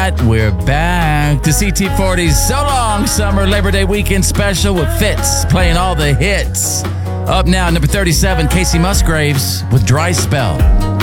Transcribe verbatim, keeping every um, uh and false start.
that, we're back to C T forty's So Long Summer Labor Day Weekend Special with Fitz playing all the hits. Up now, number thirty-seven, Casey Musgraves with Dry Spell.